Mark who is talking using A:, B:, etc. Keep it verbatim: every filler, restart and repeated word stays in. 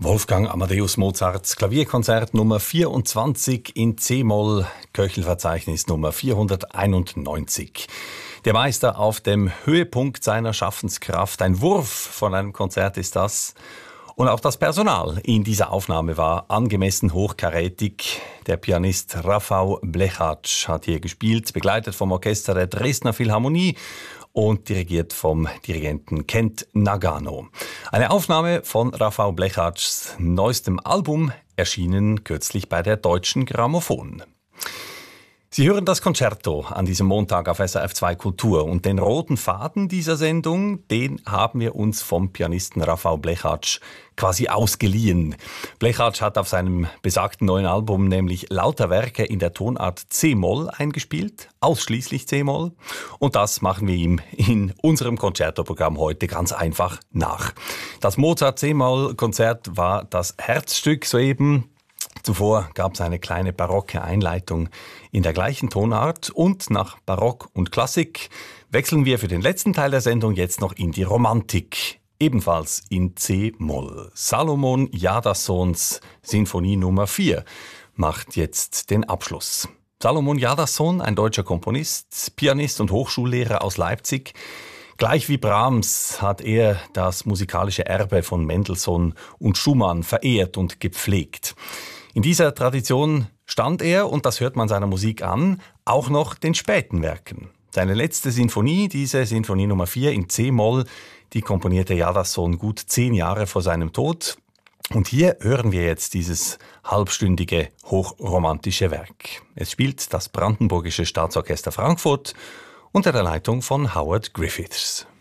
A: Wolfgang Amadeus Mozarts Klavierkonzert Nummer vierundzwanzig in C-Moll, Köchelverzeichnis Nummer vierhunderteinundneunzig. Der Meister auf dem Höhepunkt seiner Schaffenskraft. Ein Wurf von einem Konzert ist das. Und auch das Personal in dieser Aufnahme war angemessen hochkarätig. Der Pianist Rafał Blechacz hat hier gespielt, begleitet vom Orchester der Dresdner Philharmonie und dirigiert vom Dirigenten Kent Nagano. Eine Aufnahme von Rafał Blechacz' neuestem Album, erschienen kürzlich bei der Deutschen Grammophon. Sie hören das Concerto an diesem Montag auf S R F zwei Kultur und den roten Faden dieser Sendung, den haben wir uns vom Pianisten Rafał Blechacz quasi ausgeliehen. Blechacz hat auf seinem besagten neuen Album nämlich lauter Werke in der Tonart C-Moll eingespielt, ausschließlich C-Moll. Und das machen wir ihm in unserem Concerto-Programm heute ganz einfach nach. Das Mozart-C-Moll-Konzert war das Herzstück soeben. Zuvor gab es eine kleine barocke Einleitung in der gleichen Tonart und nach Barock und Klassik wechseln wir für den letzten Teil der Sendung jetzt noch in die Romantik, ebenfalls in C-Moll. Salomon Jadassons Sinfonie Nummer vier macht jetzt den Abschluss. Salomon Jadasson, ein deutscher Komponist, Pianist und Hochschullehrer aus Leipzig. Gleich wie Brahms hat er das musikalische Erbe von Mendelssohn und Schumann verehrt und gepflegt. In dieser Tradition stand er, und das hört man seiner Musik an, auch noch den späten Werken. Seine letzte Sinfonie, diese Sinfonie Nummer vier in C-Moll, die komponierte Jadasson gut zehn Jahre vor seinem Tod. Und hier hören wir jetzt dieses halbstündige, hochromantische Werk. Es spielt das Brandenburgische Staatsorchester Frankfurt unter der Leitung von Howard Griffiths.